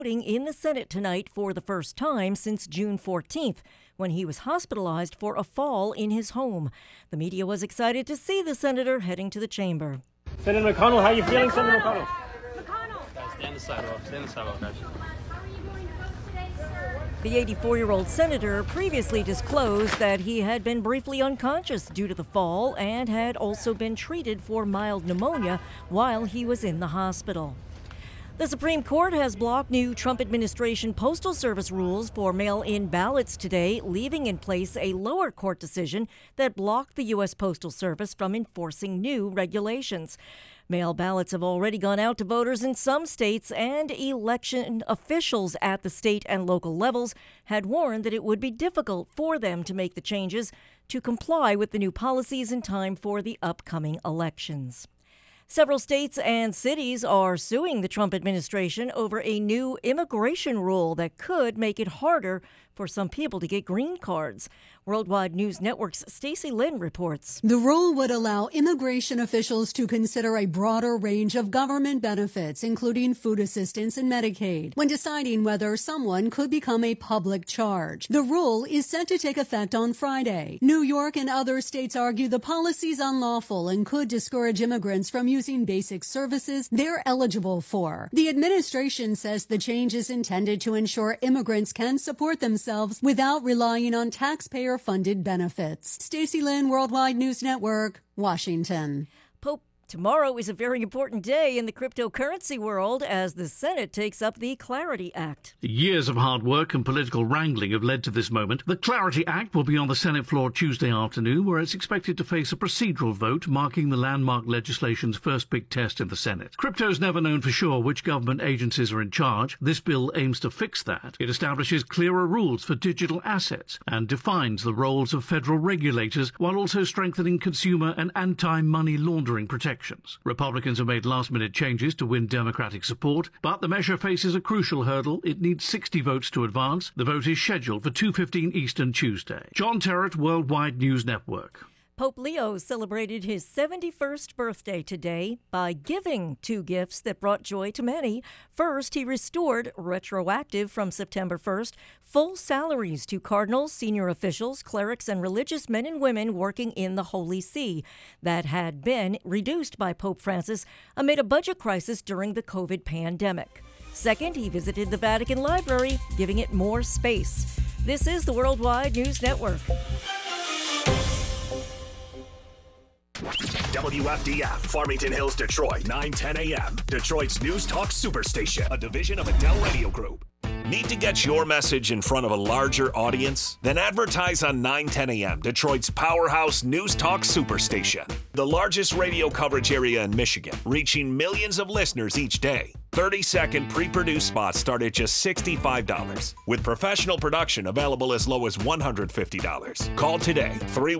voting in the Senate tonight for the first time since June 14th, when he was hospitalized for a fall in his home. The media was excited to see the senator heading to the chamber. Senator McConnell, how are you feeling, Senator McConnell? Guys, stay on the sidewalk, guys. The 84-year-old senator previously disclosed that he had been briefly unconscious due to the fall and had also been treated for mild pneumonia while he was in the hospital. The Supreme Court has blocked new Trump administration Postal Service rules for mail-in ballots today, leaving in place a lower court decision that blocked the U.S. Postal Service from enforcing new regulations. Mail ballots have already gone out to voters in some states, and election officials at the state and local levels had warned that it would be difficult for them to make the changes to comply with the new policies in time for the upcoming elections. Several states and cities are suing the Trump administration over a new immigration rule that could make it harder for some people to get green cards. Worldwide News Network's Stacey Lynn reports. The rule would allow immigration officials to consider a broader range of government benefits, including food assistance and Medicaid, when deciding whether someone could become a public charge. The rule is set to take effect on Friday. New York and other states argue the policy is unlawful and could discourage immigrants from using basic services they're eligible for. The administration says the change is intended to ensure immigrants can support themselves without relying on taxpayer-funded benefits. Stacey Lynn, Worldwide News Network, Washington. Tomorrow is a very important day in the cryptocurrency world as the Senate takes up the Clarity Act. Years of hard work and political wrangling have led to this moment. The Clarity Act will be on the Senate floor Tuesday afternoon, where it's expected to face a procedural vote, marking the landmark legislation's first big test in the Senate. Crypto's never known for sure which government agencies are in charge. This bill aims to fix that. It establishes clearer rules for digital assets and defines the roles of federal regulators while also strengthening consumer and anti-money laundering protections. Republicans have made last-minute changes to win Democratic support, but the measure faces a crucial hurdle. It needs 60 votes to advance. The vote is scheduled for 2:15 Eastern Tuesday. John Terrett, Worldwide News Network. Pope Leo celebrated his 71st birthday today by giving two gifts that brought joy to many. First, he restored, retroactive from September 1st, full salaries to cardinals, senior officials, clerics, and religious men and women working in the Holy See that had been reduced by Pope Francis amid a budget crisis during the COVID pandemic. Second, he visited the Vatican Library, giving it more space. This is the Worldwide News Network. WFDF, Farmington Hills, Detroit, 9:10 a.m. Detroit's News Talk Superstation, a division of Adele Radio Group. Need to get your message in front of a larger audience? Then advertise on 9:10 a.m., Detroit's powerhouse News Talk Superstation. The largest radio coverage area in Michigan, reaching millions of listeners each day. 30-second pre-produced spots start at just $65, with professional production available as low as $150. Call today,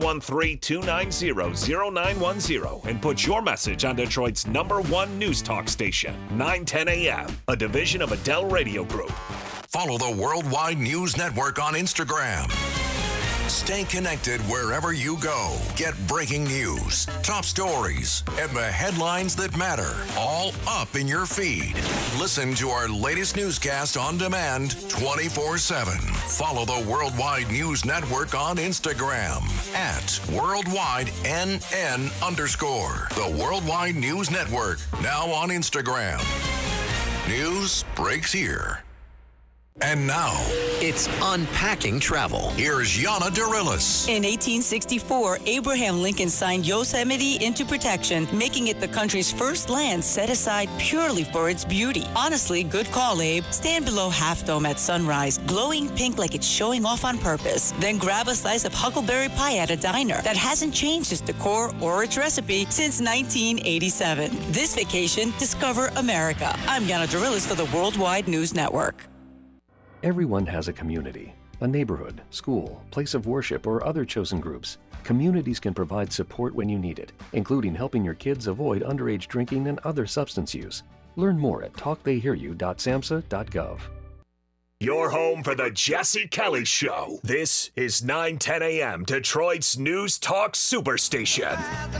313-290-0910, and put your message on Detroit's #1 News Talk station, 9:10 a.m., a division of Adele Radio Group. Follow the Worldwide News Network on Instagram. Stay connected wherever you go. Get breaking news, top stories, and the headlines that matter all up in your feed. Listen to our latest newscast on demand 24/7. Follow the Worldwide News Network on Instagram at WorldwideNN_. The Worldwide News Network, now on Instagram. News breaks here. And now, it's Unpacking Travel. Here's Yana Dorillis. In 1864, Abraham Lincoln signed Yosemite into protection, making it the country's first land set aside purely for its beauty. Honestly, good call, Abe. Stand below Half Dome at sunrise, glowing pink like it's showing off on purpose. Then grab a slice of huckleberry pie at a diner that hasn't changed its decor or its recipe since 1987. This vacation, discover America. I'm Yana Dorillis for the Worldwide News Network. Everyone has a community, a neighborhood, school, place of worship, or other chosen groups. Communities can provide support when you need it, including helping your kids avoid underage drinking and other substance use. Learn more at talktheyhearyou.samhsa.gov. Your home for the Jesse Kelly Show. This is 9:10 a.m. Detroit's News Talk Superstation.